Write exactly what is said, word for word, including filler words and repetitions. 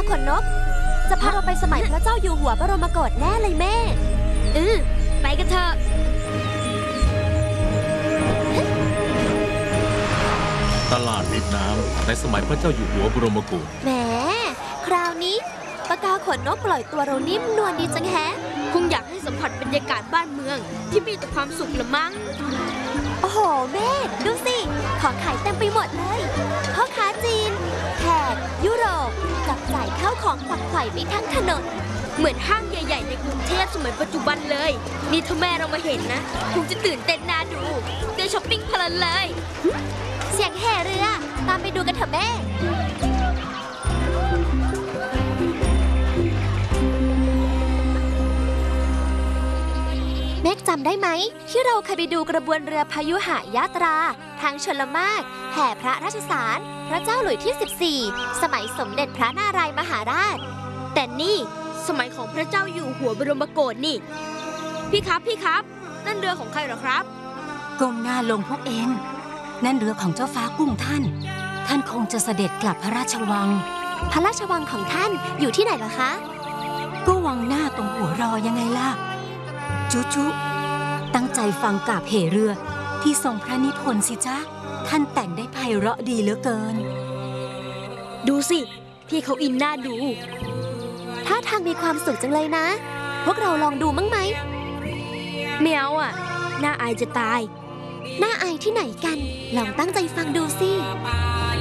ขนนกจะพาเราไปสมัยพระเจ้าอยู่หัวบรมโกศแน่เลยแม่อือไปกันเถอะตลาดริมน้ำในสมัยพระเจ้าอยู่หัวบรมโกศแหมคราวนี้ปากาขนนกปล่อยตัวเรานิ่มนวลดีจังแฮะคงอยากให้สัมผัสบรรยากาศบ้านเมืองที่มีแต่ความสุขละมั้งโอ้โหแม่ดูสิของขายเต็มไปหมดเลยพ่อค้าจีนแขกยุโรปจับจ่ายข้าวของขวักไขว่ไปทั้งถนนเหมือนห้างใหญ่ๆในกรุงเทพสมัยปัจจุบันเลยนี่ถ้าแม่เรามาเห็นนะคงจะตื่นเต้นน่าดูได้ช้อปปิ้งเพลินเลยเสียงแห่เรือตามไปดูกันเถอะแม่แม่จำได้ไหมที่เราเคยไปดูกระบวนเรือพายุหายาตราทางชลมารแห่พระราชสารพระเจ้าหลุยที่สิบสี่สมัยสมเด็จพระนารายมหาราชแต่นี่สมัยของพระเจ้าอยู่หัวบรมโกศนี่พี่ครับพี่ครับนั่นเรือของใครเหรอครับก้มหน้าลงพวกเองนั่นเรือของเจ้าฟ้ากุ้งท่านท่านคงจะเสด็จกลับพระราชวังพระราชวังของท่านอยู่ที่ไหนล่ะคะก็วังหน้าตรงหัวรอยังไงล่ะจุจุตั้งใจฟังกาบเหเรือที่ทรงพระนิพนธ์สิจ๊ะท่านแต่งได้ไพเราะดีเหลือเกินดูสิพี่เขาอินน่าดูท่าทางมีความสุขจังเลยนะพวกเราลองดูมั้งไหมไม่เอาอ่ะน่าอายจะตายน่าอายที่ไหนกันลองตั้งใจฟังดูสิ